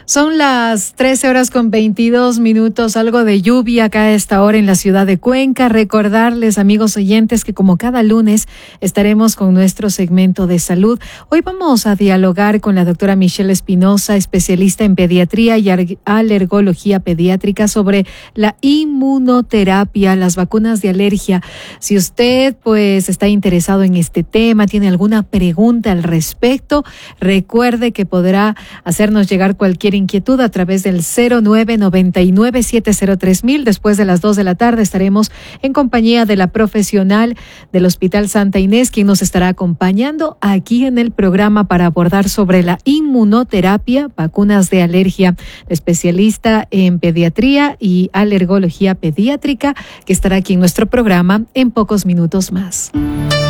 Son las 13:22, algo de lluvia acá a esta hora en la ciudad de Cuenca. Recordarles, amigos oyentes, que como cada lunes estaremos con nuestro segmento de salud. Hoy vamos a dialogar con la doctora Michelle Espinosa, especialista en pediatría y alergología pediátrica, sobre la inmunoterapia, las vacunas de alergia. Si usted pues está interesado en este tema, tiene alguna pregunta al respecto, recuerde que podrá hacernos llegar cualquier inquietud a través del 0999-703,000. Después de las 2 de la tarde estaremos en compañía de la profesional del Hospital Santa Inés, quien nos estará acompañando aquí en el programa para abordar sobre la inmunoterapia, vacunas de alergia, especialista en pediatría y alergología pediátrica, que estará aquí en nuestro programa en pocos minutos más.